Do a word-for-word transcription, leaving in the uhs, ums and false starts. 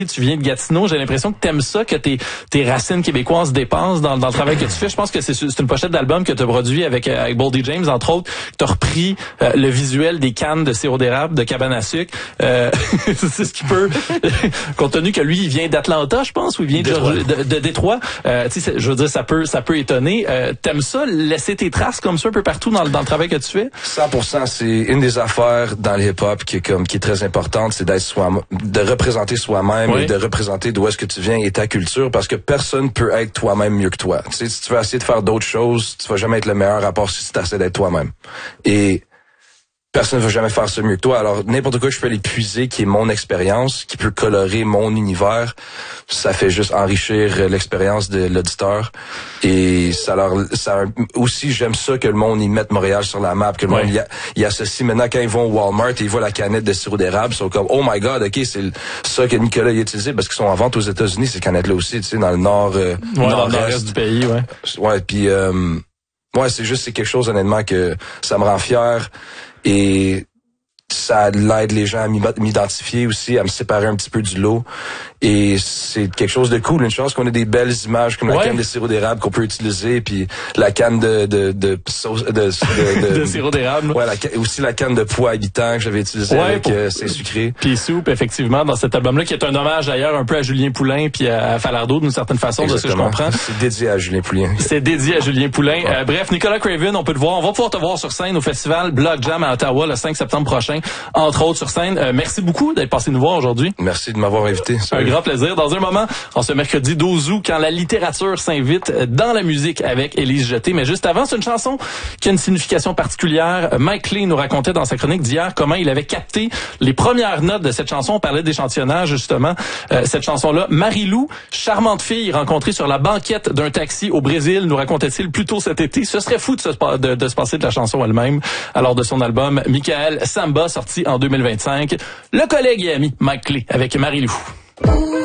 Tu viens de Gatineau, j'ai l'impression que t'aimes ça, que tes tes racines québécoises dépassent dans, dans le travail que tu fais. Je pense que c'est, c'est une pochette d'album que tu as produit avec, avec Boldy James, entre autres. Tu as repris euh, le visuel des cannes de sirop d'érable de cabane à sucre. Euh, c'est ce qui peut, compte tenu que lui, il vient d'Atlanta, je pense, ou il vient de Détroit. De, de, de Détroit. Euh, tu sais, je veux dire, ça peut ça peut étonner. Euh, t'aimes ça, laisser tes traces comme ça un peu partout dans, dans le travail que tu fais? cent pour cent, c'est une des affaires dans le hip-hop qui est comme qui est très importante, c'est d'être soi, de représenter soi-même. Oui. Et de représenter d'où est-ce que tu viens et ta culture, parce que personne peut être toi-même mieux que toi. Tu sais, si tu veux essayer de faire d'autres choses, tu vas jamais être le meilleur à part si tu essaies d'être toi-même. Et personne ne va jamais faire ça mieux que toi. Alors, n'importe quoi que je peux aller puiser, qui est mon expérience, qui peut colorer mon univers, ça fait juste enrichir l'expérience de l'auditeur. Et ça leur, ça aussi, j'aime ça que le monde y mette Montréal sur la map, que le monde ouais. y, y associe. Maintenant, quand ils vont au Walmart et ils voient la canette de sirop d'érable, ils sont comme, oh my god, ok, c'est ça que Nicolas a utilisé, parce qu'ils sont en vente aux États-Unis, ces canettes-là aussi, tu sais, dans le nord, euh, ouais, nord-est. Dans le nord-est du pays, ouais. Ouais, puis, euh, ouais, c'est juste, c'est quelque chose, honnêtement, que ça me rend fier. Et ça l'aide les gens à m'identifier aussi, à me séparer un petit peu du lot. Et c'est quelque chose de cool. Une chance qu'on ait des belles images comme ouais. la canne de sirop d'érable qu'on peut utiliser, puis la canne de de de sauce de de, de, de sirop d'érable. Ouais, la, aussi la canne de pois habitant que j'avais utilisée ouais, avec pour... euh, c'est sucré. Puis soupe, effectivement, dans cet album-là, qui est un hommage d'ailleurs un peu à Julien Poulain puis à Falardeau d'une certaine façon. Exactement. De ce que je comprends. C'est dédié à Julien Poulain. C'est dédié à Julien Poulain. Ouais. Euh, bref, Nicolas Craven, on peut te voir. On va pouvoir te voir sur scène au festival Block Jam à Ottawa le cinq septembre prochain, entre autres sur scène. Euh, merci beaucoup d'être passé nous voir aujourd'hui. Merci de m'avoir invité. Un grand plaisir. Dans un moment, en ce mercredi douze août, quand la littérature s'invite dans la musique avec Élise Jeté. Mais juste avant, c'est une chanson qui a une signification particulière. Mike Lee nous racontait dans sa chronique d'hier comment il avait capté les premières notes de cette chanson. On parlait d'échantillonnage, justement. Euh, cette chanson-là, Marie-Lou, charmante fille rencontrée sur la banquette d'un taxi au Brésil, nous racontait-il plus tôt cet été. Ce serait fou de se, de, de se passer de la chanson elle-même. Alors, de son album Michael Samba, sorti en deux mille vingt-cinq, le collègue et ami Mike Lee avec Marie-Lou.